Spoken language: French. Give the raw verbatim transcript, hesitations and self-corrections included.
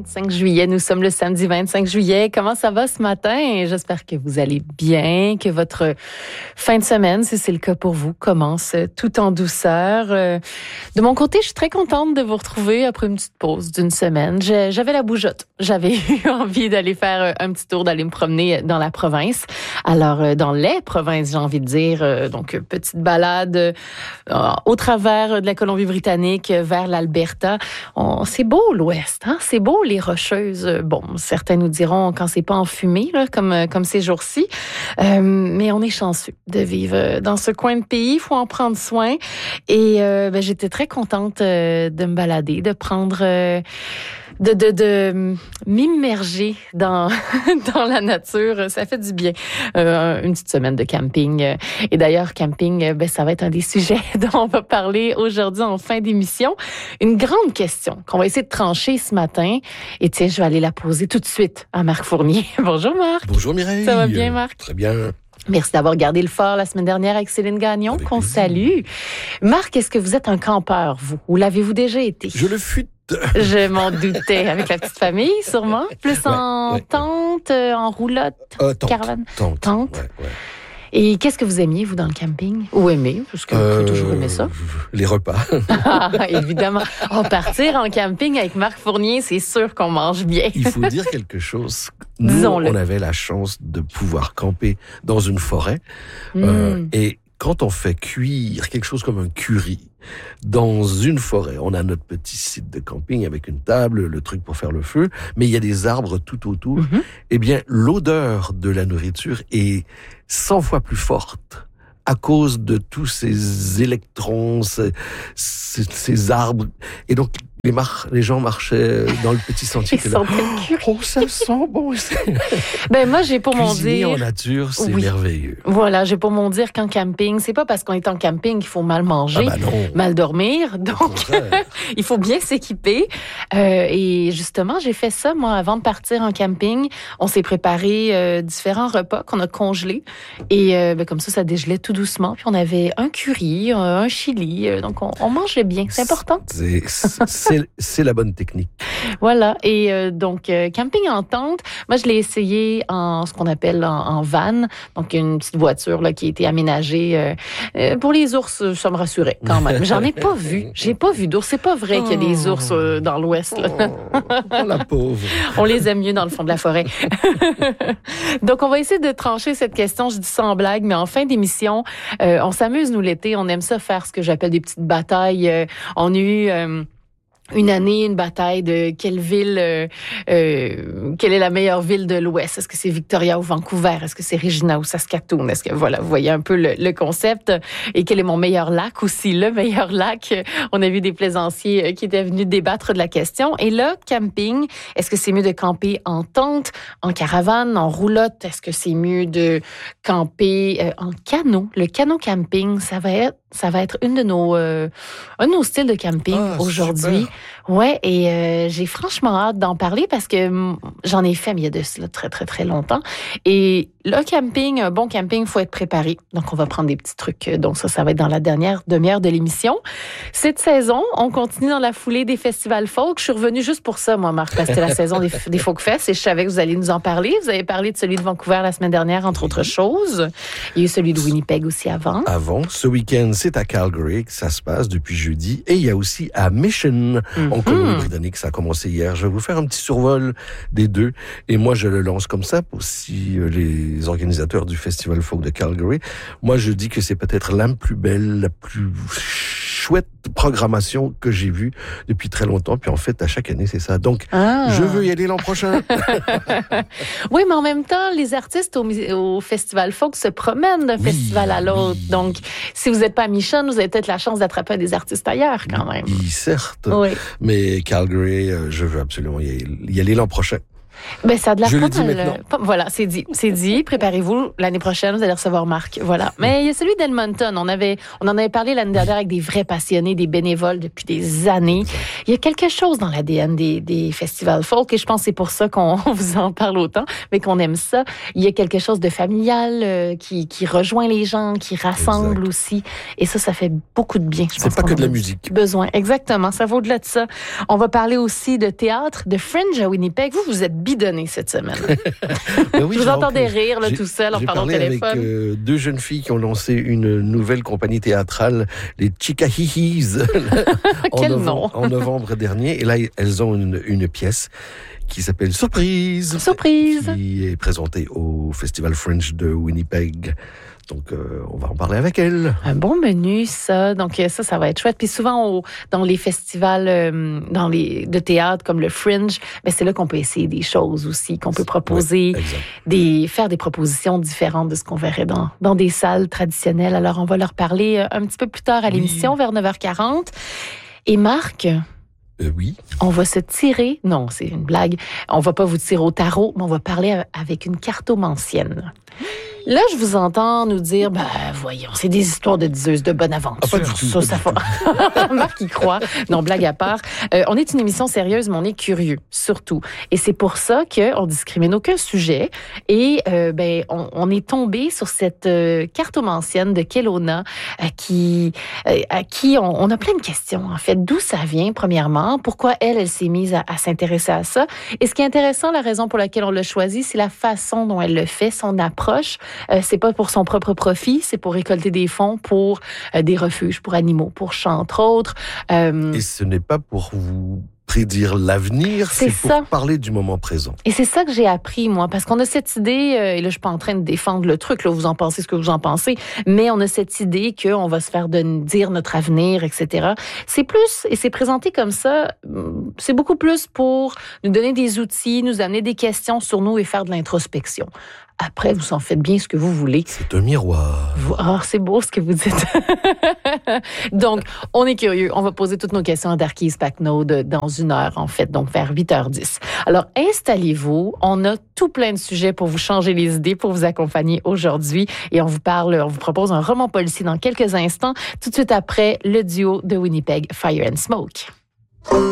vingt-cinq juillet, nous sommes le samedi vingt-cinq juillet. Comment ça va ce matin? J'espère que vous allez bien, que votre fin de semaine, si c'est le cas pour vous, commence tout en douceur. De mon côté, je suis très contente de vous retrouver après une petite pause d'une semaine. J'avais la bougeotte. J'avais eu envie d'aller faire un petit tour, d'aller me promener dans la province. Alors, dans les provinces, j'ai envie de dire. Donc, petite balade au travers de la Colombie-Britannique vers l'Alberta. On, c'est beau l'Ouest, hein? C'est beau les Rocheuses. Bon, certains nous diront quand c'est pas enfumé, là, comme comme ces jours-ci. Euh, mais on est chanceux de vivre dans ce coin de pays. Il faut en prendre soin. Et euh, ben, j'étais très contente euh, de me balader, de prendre, euh, de de de m'immerger dans dans la nature. Ça fait du bien. Euh, une petite semaine de camping. Et d'ailleurs, camping, ben ça va être un des sujets dont on va parler aujourd'hui en fin d'émission. Une grande question qu'on va essayer de trancher ce matin. Et tiens, je vais aller la poser tout de suite à Marc Fournier. Bonjour Marc. Bonjour Mireille. Ça va bien Marc? Très bien. Merci d'avoir gardé le fort la semaine dernière avec Céline Gagnon, avec qu'on plaisir. Salue. Marc, est-ce que vous êtes un campeur, vous? Ou l'avez-vous déjà été? Je le fus. Je m'en doutais. Avec la petite famille, sûrement? Plus ouais, en ouais, tente, ouais. en roulotte, euh, tente, caravane? Tente. Tente. Ouais, ouais. Et qu'est-ce que vous aimiez, vous, dans le camping? Ou aimez? Parce que euh, vous pouvez toujours aimer ça. Les repas. Ah, évidemment. Oh, partir en camping avec Marc Fournier, c'est sûr qu'on mange bien. Il faut dire quelque chose. Nous, Disons-le. On avait la chance de pouvoir camper dans une forêt. Mm. Euh, et quand on fait cuire quelque chose comme un curry dans une forêt, on a notre petit site de camping avec une table, le truc pour faire le feu, mais il y a des arbres tout autour. Mm-hmm. Eh bien, l'odeur de la nourriture est cent fois plus forte à cause de tous ces électrons, ces, ces, ces arbres. Et donc, les, mar- les gens marchaient dans le petit sentier. Ils sentaient le curry. Oh, ça sent bon. Ben, moi, j'ai pour mon dire... en nature, c'est oui. merveilleux. Voilà, j'ai pour mon dire qu'en camping, c'est pas parce qu'on est en camping qu'il faut mal manger, ah ben mal dormir. Donc, il faut bien s'équiper. Euh, et justement, j'ai fait ça, moi, avant de partir en camping. On s'est préparé euh, différents repas qu'on a congelés. Et euh, ben, comme ça, ça dégelait tout doucement. Puis on avait un curry, un chili. Euh, donc, on, on mangeait bien. C'est important. C'est, c'est, c'est la bonne technique. Voilà. Et euh, donc, euh, camping en tente, moi, je l'ai essayé en ce qu'on appelle en, en van. Donc, une petite voiture là, qui a été aménagée. Euh, euh, pour les ours, ça me rassurait quand même. J'en ai pas vu. J'ai pas vu d'ours. C'est pas vrai qu'il y a des ours euh, dans l'Ouest. Là. Oh, la pauvre. On les aime mieux dans le fond de la forêt. Donc, on va essayer de trancher cette question. Je dis ça en blague, mais en fin d'émission, euh, on s'amuse, nous, l'été. On aime ça faire ce que j'appelle des petites batailles. Euh, on a eu... Euh, Une année, une bataille de quelle ville, euh, euh, quelle est la meilleure ville de l'Ouest? Est-ce que c'est Victoria ou Vancouver? Est-ce que c'est Regina ou Saskatoon? Est-ce que, voilà, vous voyez un peu le, le concept. Et quel est mon meilleur lac aussi? Le meilleur lac. On a vu des plaisanciers qui étaient venus débattre de la question. Et là, camping, est-ce que c'est mieux de camper en tente, en caravane, en roulotte? Est-ce que c'est mieux de camper euh, en canot? Le canot camping, ça va être Ça va être une de nos, euh, un de nos styles de camping ah, aujourd'hui. Super. Ouais, et euh, j'ai franchement hâte d'en parler parce que m- j'en ai fait, mais il y a de cela très, très, très longtemps. Et le camping, un bon camping, il faut être préparé. Donc, on va prendre des petits trucs. Donc, ça, ça va être dans la dernière demi-heure de l'émission. Cette saison, on continue dans la foulée des festivals folk. Je suis revenue juste pour ça, moi, Marc, parce que c'était la saison des, des Folk Fest et je savais que vous alliez nous en parler. Vous avez parlé de celui de Vancouver la semaine dernière, entre autres choses. Il y a eu celui de Winnipeg aussi avant. Avant, ce week-end, c'est à Calgary que ça se passe depuis jeudi. Et il y a aussi à Mission, mm-hmm. en Colombie-Britannique. Ça a commencé hier. Je vais vous faire un petit survol des deux. Et moi, je le lance comme ça pour si les organisateurs du Festival Folk de Calgary. Moi, je dis que c'est peut-être la plus belle, la plus chouette programmation que j'ai vue depuis très longtemps. Puis en fait, à chaque année, c'est ça. Donc, ah. je veux y aller l'an prochain. Oui, mais en même temps, les artistes au, au Festival Folk se promènent d'un oui, festival à l'autre. Oui. Donc, si vous n'êtes pas à Mission, vous avez peut-être la chance d'attraper des artistes ailleurs, quand même. Oui, certes. Oui. Mais Calgary, je veux absolument y aller, y aller l'an prochain. Ben, ça a de la Je le pas dis mal, maintenant. euh, Voilà, c'est dit. C'est dit. Préparez-vous. L'année prochaine, vous allez recevoir Marc. Voilà. Mais il y a celui d'Edmonton. On avait, on en avait parlé l'année dernière avec des vrais passionnés, des bénévoles depuis des années. Il y a quelque chose dans l'A D N des, des festivals folk et je pense que c'est pour ça qu'on vous en parle autant, mais qu'on aime ça. Il y a quelque chose de familial euh, qui, qui rejoint les gens, qui rassemble Exact. aussi. Et ça, ça fait beaucoup de bien. Je C'est pense pas qu'on que en de la a musique. Besoin. Exactement. Ça vaut au-delà de ça. On va parler aussi de théâtre, de Fringe à Winnipeg. Vous, vous êtes bidonnés cette semaine. Ben oui, Je vous j'ai entendais rencontré- rire là, j'ai- tout seul en J'ai parlant au parlé téléphone. avec euh, deux jeunes filles qui ont lancé une nouvelle compagnie théâtrale, les Chicahihis, en, Quel novembre, nom. en novembre dernier. Et là, elles ont une, une pièce qui s'appelle Surprise, Surprise! qui est présentée au Festival Fringe de Winnipeg. Donc, euh, on va en parler avec elles. Un bon menu, ça. Donc, euh, ça, ça va être chouette. Puis souvent, au, dans les festivals euh, dans les, de théâtre comme le Fringe, ben, c'est là qu'on peut essayer des choses aussi, qu'on peut proposer, Ouais, exact. des, faire des propositions différentes de ce qu'on verrait dans, dans des salles traditionnelles. Alors, on va leur parler euh, un petit peu plus tard à Oui. l'émission, vers neuf heures quarante. Et Marc, Euh, oui. on va se tirer, non, c'est une blague, on va pas vous tirer au tarot, mais on va parler avec une cartomancienne. Là, je vous entends nous dire, ben voyons, c'est des histoires de diseuses de bonne aventure. Ah, pas du tout, ça, pas ça du fa- Marc y croit. Non, blague à part. Euh, on est une émission sérieuse, mais on est curieux, surtout. Et c'est pour ça qu'on discrimine aucun sujet. Et euh, ben, on, on est tombé sur cette euh, cartomancienne de Kelowna euh, qui, euh, à qui on, on a plein de questions. En fait, d'où ça vient, premièrement, pourquoi elle, elle s'est mise à, à s'intéresser à ça. Et ce qui est intéressant, la raison pour laquelle on l'a choisi, c'est la façon dont elle le fait, son approche. Euh, c'est pas pour son propre profit, c'est pour récolter des fonds pour euh, des refuges pour animaux, pour chats, entre autres. Euh, Et ce n'est pas pour vous prédire l'avenir, C'est c'est pour ça. parler du moment présent. Et c'est ça que j'ai appris, moi, parce qu'on a cette idée, euh, et là, je suis pas en train de défendre le truc, là, vous en pensez ce que vous en pensez, mais on a cette idée qu'on va se faire de, dire notre avenir, et cetera. C'est plus, et c'est présenté comme ça, hum, c'est beaucoup plus pour nous donner des outils, nous amener des questions sur nous et faire de l'introspection. Après, vous en faites bien ce que vous voulez. C'est un miroir. Vous- Ah, c'est beau ce que vous dites. Donc, on est curieux. On va poser toutes nos questions à Darkys Packnode dans une heure, en fait, donc vers huit heures dix. Alors, installez-vous. On a tout plein de sujets pour vous changer les idées, pour vous accompagner aujourd'hui. Et on vous parle, on vous propose un roman policier dans quelques instants, tout de suite après le duo de Winnipeg, Fire and Smoke.